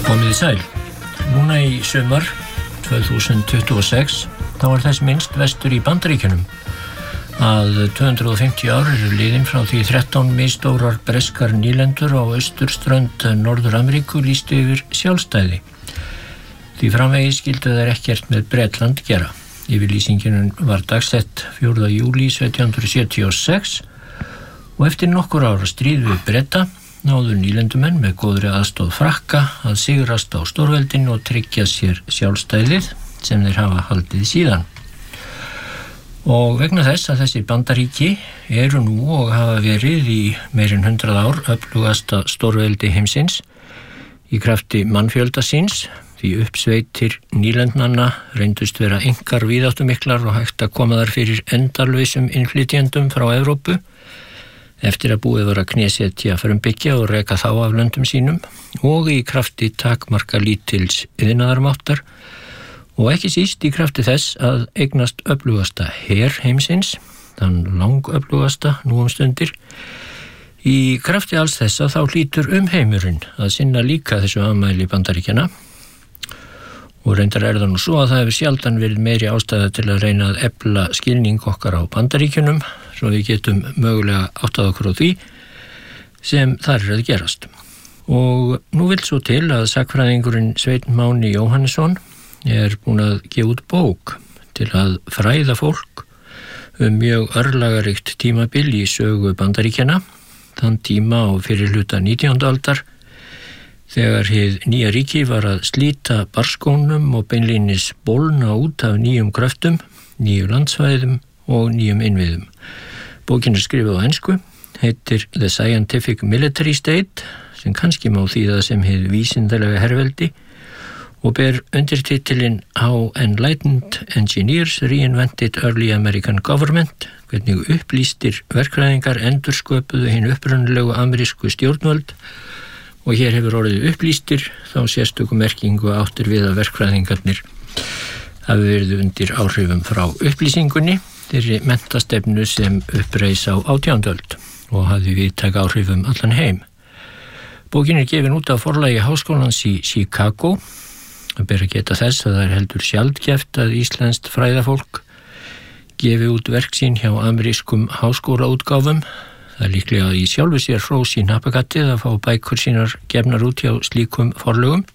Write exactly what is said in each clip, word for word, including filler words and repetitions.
Komið í sæl. Núna í sumar tvö þúsund tuttugu og sex þá er þess minnst vestur í Bandaríkjunum að tvö hundruð og fimmtíu ár eru liðin frá því þrettán misstórar breskar nýlendur á austurströnd Norður-Ameríku lýstu yfir sjálfstæði. Því framvegis skyldu þær ekkert með Bretland gera. Yfirlýsingin var dagsett fjórða júlí sautján hundruð sjötíu og sex og eftir nokkur ára stríð við Breta náðu nýlendumenn með góðri aðstoð Frakka að sigrast á stórveldinu og tryggja sér sjálfstæðið sem þeir hafa haldið síðan. Og vegna þess að þessi Bandaríki eru nú og hafa verið í meirinn hundrað ár öflugasta stórveldi heimsins í krafti mannfjölda síns, því uppsveitir nýlendnanna reyndust vera einkar víðáttumiklar og hægt að koma þar fyrir endalausum innflytjendum frá Evrópu eftir að búið var að knésetja frumbyggja og reka þá af löndum sínum og í krafti takmarka lítils iðnaðarmáttar og ekki síst í krafti þess að eignast öflugasta her heimsins, þann langöflugasta nú um stundir. Í krafti alls þessa þá hlýtur umheimurinn að sinna líka þessu afmæli Bandaríkjanna og reyndar er það nú svo að það hefur sjaldan verið meiri ástæða til að reyna að efla skilning okkar á Bandaríkjunum svo við getum mögulega áttað okkur á því sem þar er að gerast. Og nú vill svo til að sagnfræðingurinn Sveinn Máni Jóhannesson er búin að gefa út bók til að fræða fólk um mjög örlagaríkt tímabil í sögu Bandaríkjanna, þann tíma á fyrri hluta nítjándu aldar, þegar hið nýja ríki var að slíta barskónum og beinlínis bólna út af nýjum kröftum, nýju landsvæðum og nýjum innviðum. Bókin er skrifuð á ensku, heitir The Scientific Military State, sem kannski má þýða sem hið vísindalega herveldi, og ber undirtitilinn How Enlightened Engineers Reinvented Early American Government, hvernig upplýstir verkfræðingar endursköpuðu hinn upprunalegu amerísku stjórnvöld, og hér hefur orðið upplýstir þá sérstöku merkingu áttir við að verkfræðingarnir hafi verið undir áhrifum frá upplýsingunni, þeirri menntastefnu sem uppreis á átjándu öld og hafði víðtæk áhrifum allan heim. Bókin er gefin út af forlagi Háskólans í Chicago. Það ber að geta þess að það er heldur sjaldgæft að íslenskt fræðafólk gefi út verk sín hjá amerískum háskólaútgáfum. Það er líklega í sjálfu sér hrós í hnappakatið að fá bækur sínar gefnar út hjá slíkum forlögum.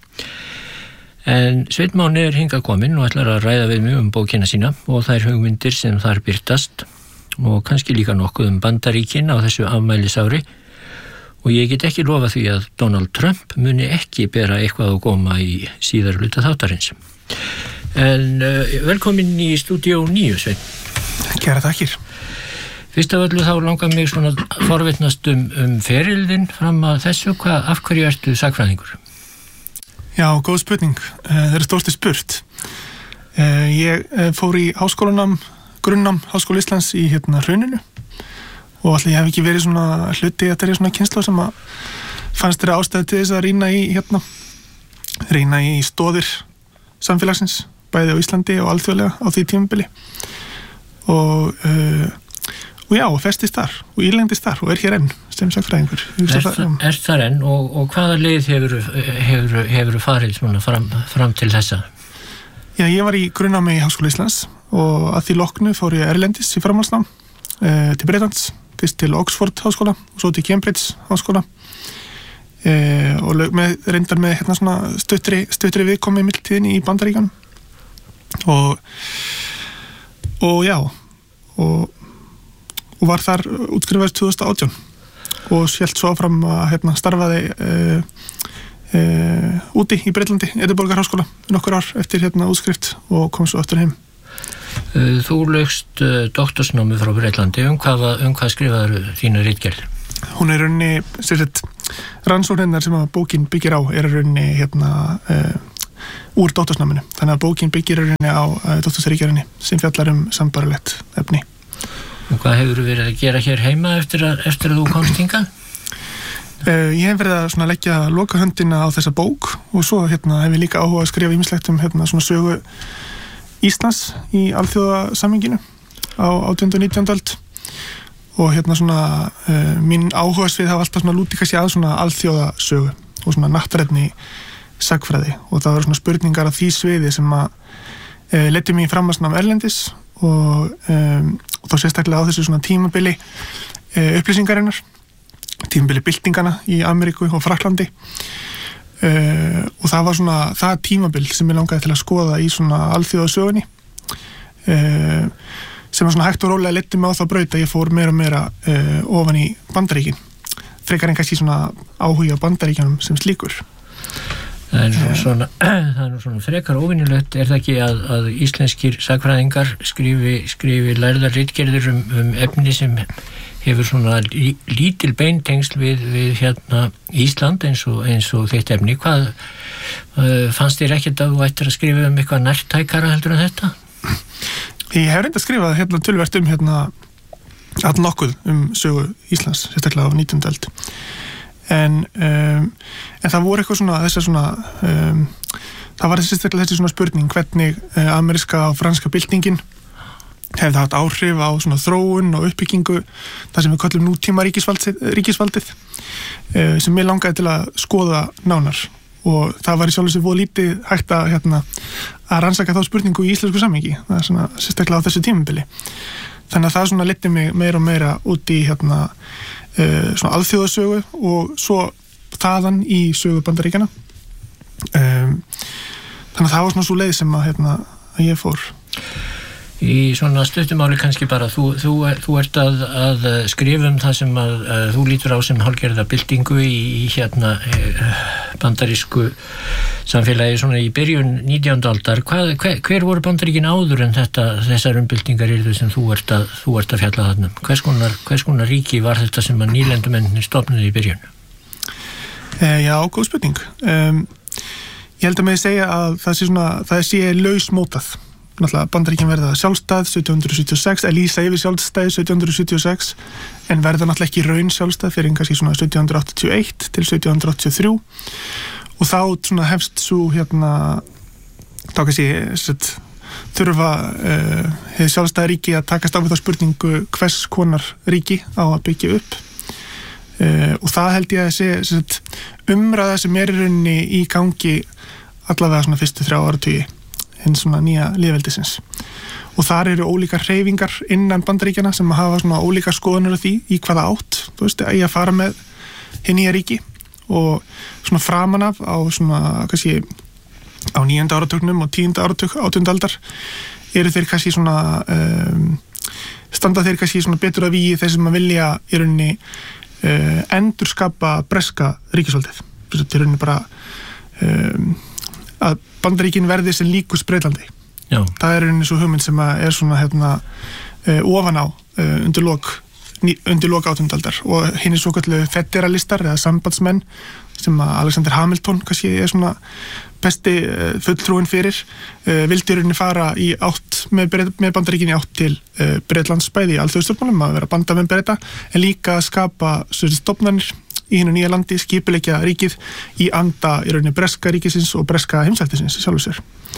En Sveinn Máni er hingað kominn og ætlar að ræða við mig um bókina sína og þær hugmyndir sem þar birtast og kannski líka nokkuð um Bandaríkin á þessu afmælisári. Og ég get ekki lofa því að Donald Trump muni ekki bera eitthvað á góma í síðar hluta þáttarins. En uh, velkomin í stúdíó níu, Sveinn. Kæra takkir. Fyrst af öllu þá langar mig svona forvitnast um, um ferilðinn fram að þessu. Hvað, af hverju ertu sagnfræðingur? Já, góð spurning. Það er stórti spurt. Ég fór í háskólanám, grunnnám Háskóla Íslands í hérna Hrauninu. Og allir ég hef ekki verið svona hluti að þetta er svona kynslóð sem að fannst þeirra ástæði til þess að rýna í hérna, rýna í stóðir samfélagsins, bæði á Íslandi og alþjóðlega á því tímabili. Og, uh, og já, festist þar og ílendist þar og er hér enn sem sagnfræðingur. Er, það, er þar enn og, og hvaða leið hefur, hefur, hefur farið svona fram, fram til þessa? Já, ég var í grunnnámi í Háskóla Íslands og að því loknu fór ég erlendis í framhaldsnám uh, til Bretlands. Fyrst til Oxford háskóla og svo til Cambridge háskóla e, og með, reyndar með hérna svona stuttri, stuttri viðkomi í milltíðinni í Bandaríkjunum og og já og, og var þar útskrifaður tvö þúsund og átján og hélt svo áfram að hérna, starfaði e, e, úti í Bretlandi, Edinborgar háskóla nokkur ár eftir hérna útskrift og kom svo aftur heim. Þú laugst doktorsnámi frá Bretlandi, um hvað, um hvað skrifaður þína ritgerð? Hún er rauninni, sérstætt, rannsóknirnar sem að bókin byggir á er rauninni hérna uh, úr doktorsnáminu. Þannig að bókin byggir rauninni á uh, doktorsritgerðinni sem fjallar um sambarlegt efni. Og hvað hefur þú verið að gera hér heima eftir að, eftir að þú komst hingað? Uh, ég hef verið að svona leggja loka höndina á þessa bók og svo hérna hef ég líka áhuga að skrifa ýmislegt um hérna svona sögu Íslands í alþjóðasamhenginu á átjándu og nítjándu öld og hérna svona uh, mín áhugasvið hafa alltaf svona lútið kannski að svona alþjóðasögu og svona nattrænni sagnfræði og það var svona spurningar á því sviði sem að uh, leiddu mig í framhaldsnám erlendis og, um, og þá sérstaklega á þessu svona tímabili uh, upplýsingarinnar, tímabili byltingana í Ameríku og Frakklandi uh, og það var svona það tímabil sem ég langaði til að skoða í svona alþjóðasögunni uh, sem var svona hægt og rólega leiddi mig á þá braut að ég fór meira og meira uh, ofan í Bandaríkin, frekar en kannski svona áhuga á Bandaríkjanum sem slíkur. Það er nú svona, það er nú svona frekar óvenjulegt, er það ekki að, að íslenskir sagnfræðingar skrifi, skrifi lærðar ritgerðir um, um efni sem hefur svona lí, lítil beintengsl við, við hérna Ísland eins og, eins og þitt efni. Hvað uh, fannst þér ekkert að þú ættir að skrifa um eitthvað nærtækara heldur en þetta? Ég hef reynd að skrifa hérna töluvert um hérna all nokkuð um sögu Íslands, sérstaklega á nítjándu öld. En, um, en það voru eitthvað svona, þessar svona, um, það var sérstaklega þessi svona spurning hvernig uh, ameríska og franska byltingin hefði haft áhrif á svona þróun og uppbyggingu, það sem við kallum nútíma ríkisvaldið, ríkisvaldið uh, sem ég langaði til að skoða nánar. Og það var í sjálf þessi voða lítið hægt að, hérna, að rannsaka þá spurningu í íslensku samhengi, það er svona sérstaklega á þessu tímabili. Þannig að það svona leiddi mig meira og meira út í hérna, uh, svona alþjóðasögu og svo þaðan í sögu Bandaríkjanna. Um, þannig að það var svona svo leið sem að, hérna, að ég fór. Í svona stuttumáli kannski bara, þú, þú, þú ert að, að skrifa um það sem að, að þú lítur á sem hálfgerða byltingu í, í hérna bandarísku samfélagi svona í byrjun nítjándu aldar. Hvað, hver, hver voru Bandaríkin áður en þetta, þessar umbyltingar yrðu sem þú ert að, þú ert að fjalla þarna? Hvers konar, hvers konar ríki var þetta sem að nýlendumennir stofnuðu í byrjun? E, já, góð spurning. Um, ég held að með segja að það sé svona, það sé lausmótað. Náttúrulega Bandaríkin verða sjálfstæð sautján hundrað sjötíu og sex, að lýsa yfir sjálfstæði sautján hundrað sjötíu og sex, en verða náttúrulega ekki raun sjálfstæð fyrir kannski svona sautján hundrað áttatíu og eitt til sautján hundrað áttatíu og þrjú og þá svona hefst svo hérna þá kannski set, þurfa uh, hefði sjálfstæði ríki að takast á við þá spurningu hvers konar ríki á að byggja upp uh, og það held ég að sé set, umræða sem er í rauninni í gangi allavega svona fyrstu þrjá áratugi hinn svona nýja lýðveldisins og þar eru ólíkar hreyfingar innan Bandaríkjana sem hafa svona ólíkar skoðanir af því í hvaða átt, þú veist, að ég að fara með hinn nýja ríki og svona framan af á svona kannski á níunda áratugnum og tíunda áratug átjándu aldar eru þeir kannski svona um, standa þeir kannski svona betur að vígi þeir sem að vilja í rauninni uh, endurskapa breska ríkisvaldið, þetta er rauninni bara um, að Bandaríkin verði sem líkus Breitlandi. Já. Það er einnig svo hugmynd sem er svona hérna uh, ofan á uh, undir lok undir lok átjándu aldar og hinn er svo kallu federalistar eða sambandsmenn sem að Alexander Hamilton kannski er svona besti uh, fulltrúin fyrir uh, vildi rauninni fara í átt með, með Bandaríkin í átt til uh, Breitlands bæði í alþjóðastjórnmálum að vera bandamenn Breta en líka að skapa stofnanir í hinu nýja landi, skipuleggja ríkið í anda í rauninni breska ríkisins og breska heimsveldisins í sjálfu sér.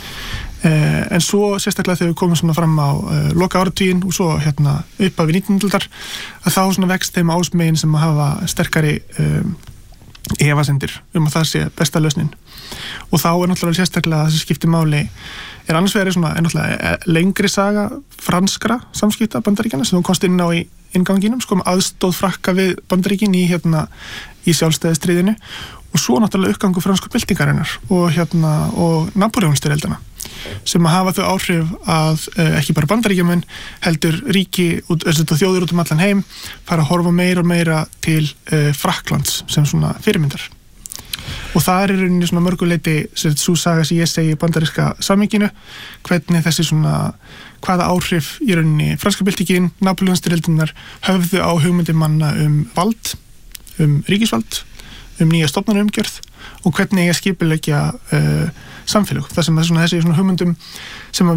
Eh, en svo sérstaklega þegar við komum svona fram á eh, loka áratuginn og svo hérna upp af nítjándu aldar að þá svona vext þeim ásmegin sem að hafa sterkari eh, efasemdir um að það sé besta lausnin. Og þá er náttúrulega sérstaklega þessi skipti máli er annars vegar svona er náttúrulega lengri saga franskra samskipta Bandaríkjanna sem þú komst inn á í innganginum, sko um aðstóð Frakka við Bandaríkin í hérna í sjálfstæðisstríðinu og svo náttúrulega uppgangu fransku byltingarinnar og hérna og Napóleónsstyrjöldina sem að hafa þau áhrif að eh, ekki bara Bandaríkjamenn heldur ríki út, þjóðir út um allan heim fara að horfa meira og meira til eh, Frakklands sem svona fyrirmyndar. Og það er í rauninni svona mörguleiti svo saga sem ég segi í bandaríska samhenginu hvernig þessi svona hvaða áhrif í rauninni franska byltingin, Napóleónsstyrjöldinnar höfðu á hugmyndir manna um vald, um ríkisvald, um nýja stofnanaumgjörð og hvernig ég skipuleggja uh, samfélag. Það sem er svona þessi svona hugmyndum sem að